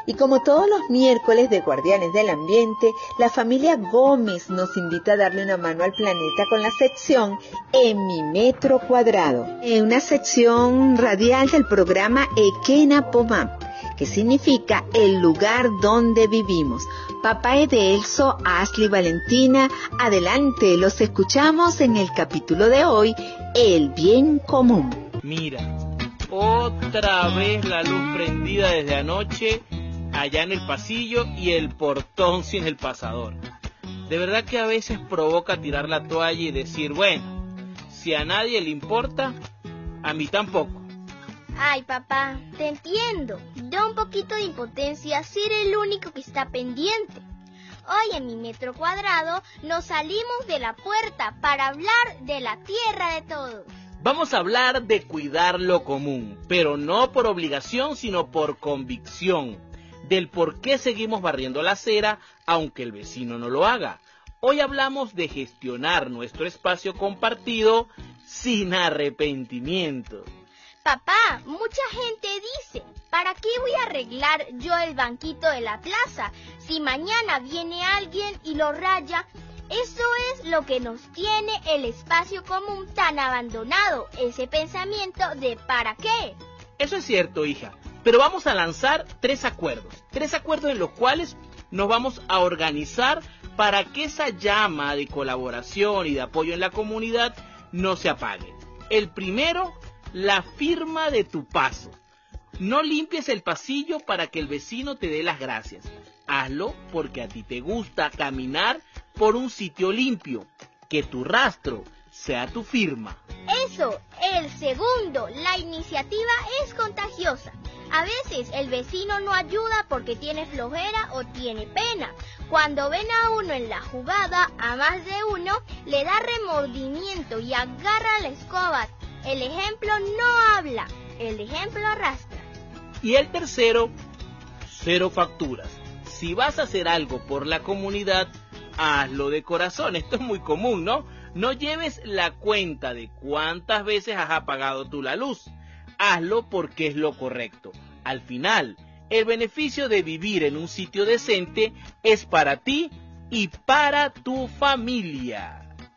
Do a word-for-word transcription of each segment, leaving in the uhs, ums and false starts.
Y como todos los miércoles de Guardianes del Ambiente, la familia Gómez nos invita a darle una mano al planeta con la sección En mi metro cuadrado, en una sección radial del programa Ekena Pomam, que significa el lugar donde vivimos. Papá Edelso, Ashley, Valentina, adelante, los escuchamos en el capítulo de hoy, El bien común. Mira, otra vez la luz prendida desde anoche, allá en el pasillo y el portón sin el pasador. De verdad que a veces provoca tirar la toalla y decir, bueno, si a nadie le importa, a mí tampoco. Ay, papá, te entiendo. Da un poquito de impotencia ser el único que está pendiente. Hoy en mi metro cuadrado nos salimos de la puerta para hablar de la tierra de todos. Vamos a hablar de cuidar lo común, pero no por obligación, sino por convicción, del por qué seguimos barriendo la acera, aunque el vecino no lo haga. Hoy hablamos de gestionar nuestro espacio compartido sin arrepentimiento. Papá, mucha gente dice, ¿para qué voy a arreglar yo el banquito de la plaza si mañana viene alguien y lo raya? Eso es lo que nos tiene el espacio común tan abandonado, ese pensamiento de ¿para qué? Eso es cierto, hija, pero vamos a lanzar tres acuerdos, tres acuerdos en los cuales nos vamos a organizar para que esa llama de colaboración y de apoyo en la comunidad no se apague. El primero, la firma de tu paso. No limpies el pasillo para que el vecino te dé las gracias. Hazlo porque a ti te gusta caminar por un sitio limpio. Que tu rastro sea tu firma. Eso, el segundo, la iniciativa es contagiosa. A veces el vecino no ayuda porque tiene flojera o tiene pena. Cuando ven a uno en la jugada, a más de uno le da remordimiento y agarra la escoba. El ejemplo no habla, el ejemplo arrastra. Y el tercero, cero facturas. Si vas a hacer algo por la comunidad, hazlo de corazón. Esto es muy común, ¿no? No lleves la cuenta de cuántas veces has apagado tú la luz. Hazlo porque es lo correcto. Al final, el beneficio de vivir en un sitio decente es para ti y para tu familia.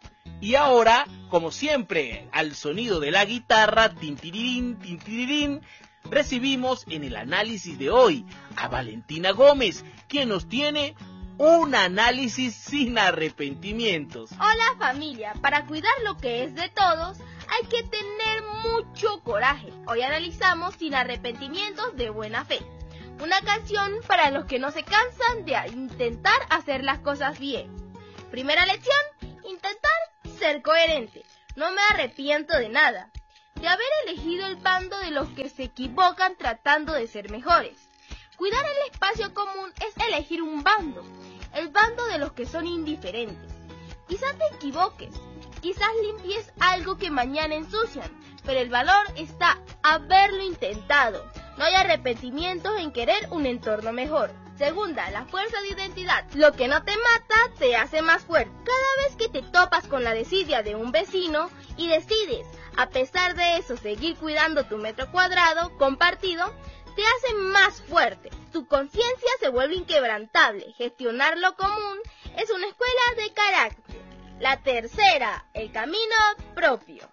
Y ahora, como siempre, al sonido de la guitarra, tintirirín, tintirirín, recibimos en el análisis de hoy a Valentina Gómez, quien nos tiene un análisis sin arrepentimientos. Hola familia, para cuidar lo que es de todos hay que tener mucho coraje. Hoy analizamos Sin arrepentimientos de buena fe. Una canción para los que no se cansan de intentar hacer las cosas bien. Primera lección, intentar ser coherente. No me arrepiento de nada, de haber elegido el bando de los que se equivocan tratando de ser mejores. Cuidar el espacio común es elegir un bando, el bando de los que son indiferentes. Quizás te equivoques, quizás limpies algo que mañana ensucian, pero el valor está haberlo intentado. No hay arrepentimientos en querer un entorno mejor. Segunda, la fuerza de identidad. Lo que no te mata te hace más fuerte. Cada vez que te topas con la desidia de un vecino y decides, a pesar de eso, seguir cuidando tu metro cuadrado compartido, te hace más fuerte. Tu conciencia se vuelve inquebrantable. Gestionar lo común es una escuela de carácter. La tercera, el camino propio.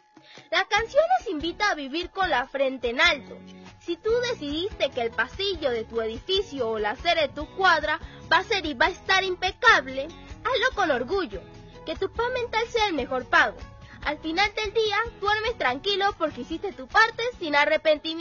La canción nos invita a vivir con la frente en alto. Si tú decidiste que el pasillo de tu edificio o la acera de tu cuadra va a ser y va a estar impecable, hazlo con orgullo. Que tu paz mental sea el mejor pago. Al final del día, duermes tranquilo porque hiciste tu parte sin arrepentimiento.